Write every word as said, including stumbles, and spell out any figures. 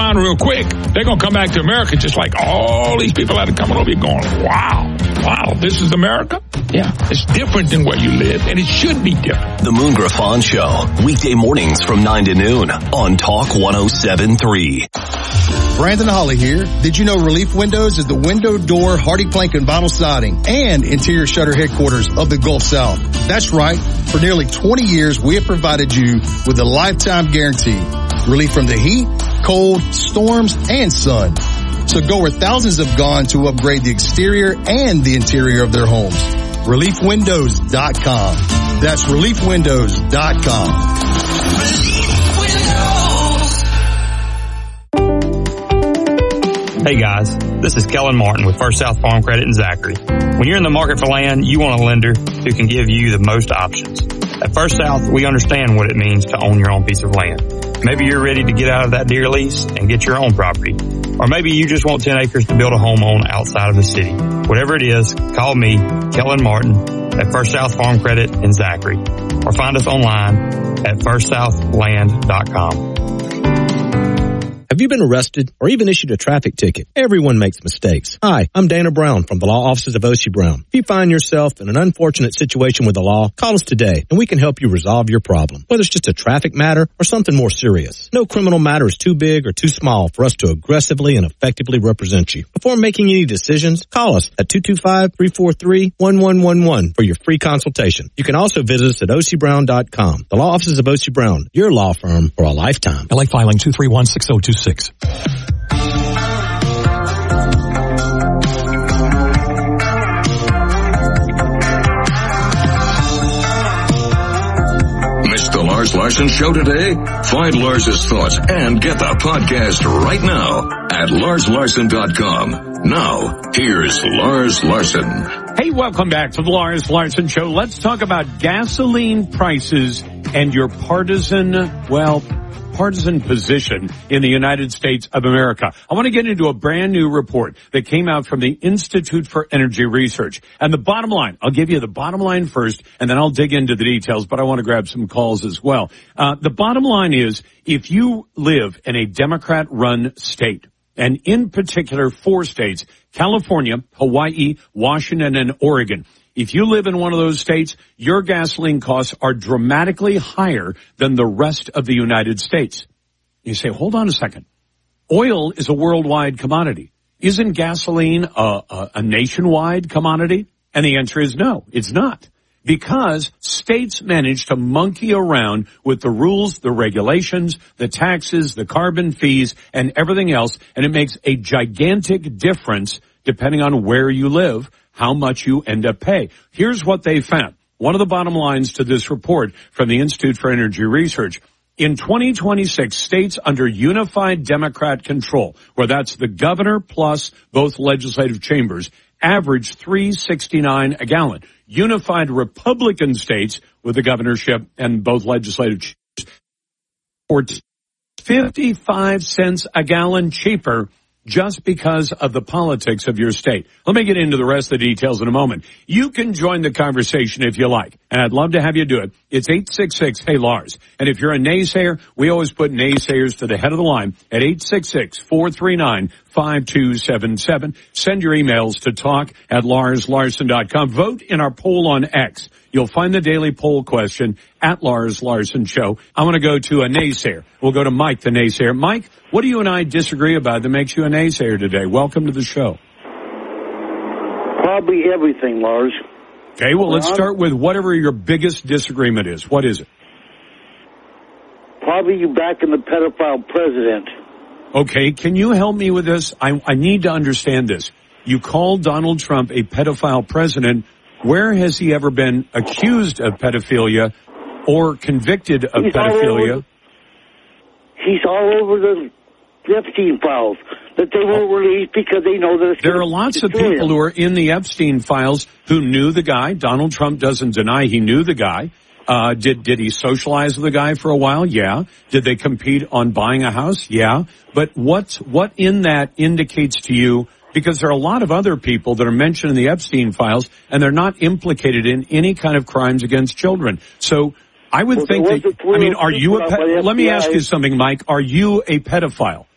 mind real quick. They're going to come back to America just like all these people that are coming over here going, wow, wow, this is America? Yeah, it's different than where you live, and it should be different. The Moon Griffon Show, weekday mornings from nine to noon on Talk one oh seven point three. Brandon Holly here. Did you know Relief Windows is the window, door, hardy plank, and vinyl siding and interior shutter headquarters of the Gulf South? That's right. For nearly twenty years, we have provided you with a lifetime guarantee. Relief from the heat, cold, storms, and sun. So go where thousands have gone to upgrade the exterior and the interior of their homes. relief windows dot com. That's relief windows dot com. Hey guys, this is Kellen Martin with First South Farm Credit in Zachary. When you're in the market for land, you want a lender who can give you the most options. At First South, we understand what it means to own your own piece of land. Maybe you're ready to get out of that deer lease and get your own property. Or maybe you just want ten acres to build a home on outside of the city. Whatever it is, call me, Kellen Martin, at First South Farm Credit in Zachary. Or find us online at first south land dot com. Have you been arrested or even issued a traffic ticket? Everyone makes mistakes. Hi, I'm Dana Brown from the law offices of O C Brown. If you find yourself in an unfortunate situation with the law, call us today and we can help you resolve your problem. Whether it's just a traffic matter or something more serious. No criminal matter is too big or too small for us to aggressively and effectively represent you. Before making any decisions, call us at two two five, three four three, one one one one for your free consultation. You can also visit us at O C Brown dot com. The law offices of O C Brown, your law firm for a lifetime. L A filing two three one, six oh two six. Missed the Lars Larson Show today? Find Lars's thoughts and get the podcast right now at lars larson dot com. Now, here's Lars Larson. Hey, welcome back to the Lars Larson Show. Let's talk about gasoline prices and your partisan, well, partisan position in the United States of America. I want to get into a brand new report that came out from the Institute for Energy Research. And the bottom line, I'll give you the bottom line first, and then I'll dig into the details, but I want to grab some calls as well. Uh, the bottom line is, if you live in a Democrat-run state, and in particular four states, California, Hawaii, Washington, and Oregon, if you live in one of those states, your gasoline costs are dramatically higher than the rest of the United States. You say, hold on a second. Oil is a worldwide commodity. Isn't gasoline a, a, a nationwide commodity? And the answer is no, it's not. Because states manage to monkey around with the rules, the regulations, the taxes, the carbon fees, and everything else, and it makes a gigantic difference depending on where you live, how much you end up paying. Here's what they found. One of the bottom lines to this report from the Institute for Energy Research. In twenty twenty-six, states under unified Democrat control, where that's the governor plus both legislative chambers, averaged three sixty-nine a gallon. Unified Republican states with the governorship and both legislative chambers, for fifty-five cents a gallon cheaper just because of the politics of your state. Let me get into the rest of the details in a moment. You can join the conversation if you like, and I'd love to have you do it. It's eight six six, hey Lars. And if you're a naysayer, we always put naysayers to the head of the line at eight six six, four three nine, five two seven seven. Send your emails to talk at lars larson dot com. Vote in our poll on X. You'll find the daily poll question at Lars Larson Show. I want to go to a naysayer. We'll go to Mike, the naysayer. Mike, what do you and I disagree about that makes you a naysayer today? Welcome to the show. Probably everything, Lars. Okay, well, let's start with whatever your biggest disagreement is. What is it? Probably you backing the pedophile president. Okay, can you help me with this? I, I need to understand this. You called Donald Trump a pedophile president. Where has he ever been accused of pedophilia or convicted of he's pedophilia? All over, he's all over the Epstein files that they won't release because they know that there are lots of people who are in the Epstein files who knew the guy. Donald Trump doesn't deny he knew the guy. Uh, did, did he socialize with the guy for a while? Yeah. Did they compete on buying a house? Yeah. But what, what in that indicates to you? Because there are a lot of other people that are mentioned in the Epstein files, and they're not implicated in any kind of crimes against children. So I would well, think that, I mean, are you a, pe- let me ask you something, Mike. Are you a pedophile?